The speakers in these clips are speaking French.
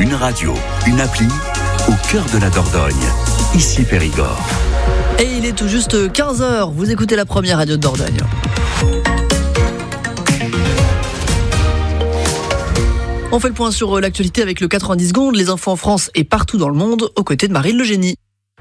Une radio, une appli, au cœur de la Dordogne. Ici Périgord. Et il est tout juste 15h. Vous écoutez la première radio de Dordogne. On fait le point sur l'actualité avec le 90 secondes. Les infos en France et partout dans le monde, aux côtés de Marine Legénie.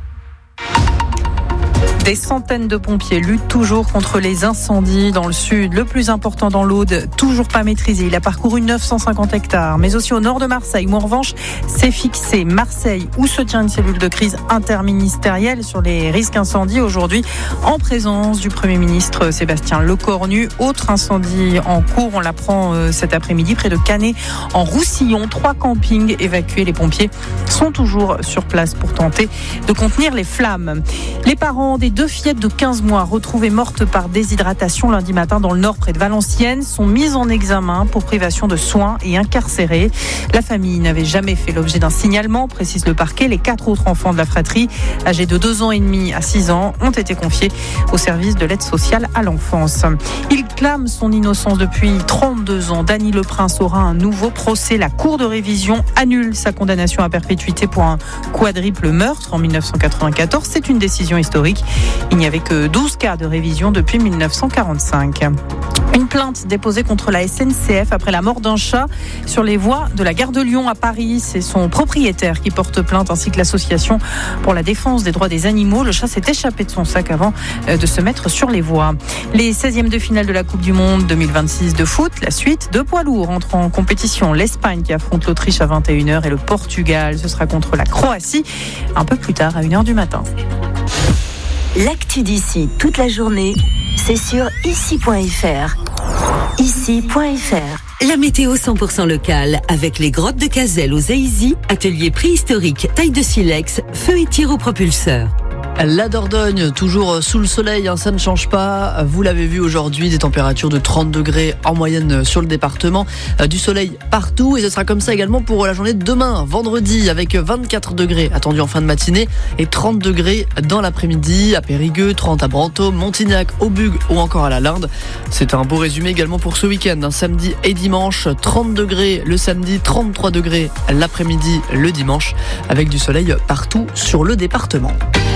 Des centaines de pompiers luttent toujours contre les incendies dans le sud. Le plus important dans l'Aude, toujours pas maîtrisé. Il a parcouru 950 hectares. Mais aussi au nord de Marseille, où en revanche, c'est fixé. Marseille, où se tient une cellule de crise interministérielle sur les risques incendies aujourd'hui, en présence du Premier ministre Sébastien Lecornu. Autre incendie en cours, on l'apprend cet après-midi, près de Canet, en Roussillon. 3 campings évacués. Les pompiers sont toujours sur place pour tenter de contenir les flammes. Les parents des 2 fillettes de 15 mois retrouvées mortes par déshydratation lundi matin dans le nord près de Valenciennes sont mises en examen pour privation de soins et incarcérées. La famille n'avait jamais fait l'objet d'un signalement, précise le parquet. Les 4 autres enfants de la fratrie, âgés de 2 ans et demi à 6 ans, ont été confiés au service de l'aide sociale à l'enfance. Il clame son innocence depuis 32 ans. Dany Leprince aura un nouveau procès. La Cour de révision annule sa condamnation à perpétuité pour un quadruple meurtre en 1994. C'est une décision historique. Il n'y avait que 12 cas de révision depuis 1945. Une plainte déposée contre la SNCF après la mort d'un chat sur les voies de la gare de Lyon à Paris. C'est son propriétaire qui porte plainte ainsi que l'association pour la défense des droits des animaux. Le chat s'est échappé de son sac avant de se mettre sur les voies. Les 16e de finale de la Coupe du Monde 2026 de foot. La suite, 2 poids lourds entrent en compétition. L'Espagne qui affronte l'Autriche à 21h et le Portugal, ce sera contre la Croatie un peu plus tard à 1h du matin. L'actu d'ici toute la journée, c'est sur ici.fr. Ici.fr. La météo 100% locale avec les grottes de Cazelles aux Aisy, atelier préhistorique, taille de silex, feu et tir au propulseur. La Dordogne, toujours sous le soleil, ça ne change pas. Vous l'avez vu aujourd'hui, des températures de 30 degrés en moyenne sur le département. Du soleil partout et ce sera comme ça également pour la journée de demain, vendredi, avec 24 degrés attendus en fin de matinée et 30 degrés dans l'après-midi à Périgueux, 30 à Brantôme, Montignac, Aubugue ou encore à la Linde. C'est un beau résumé également pour ce week-end, samedi et dimanche, 30 degrés le samedi, 33 degrés l'après-midi le dimanche, avec du soleil partout sur le département.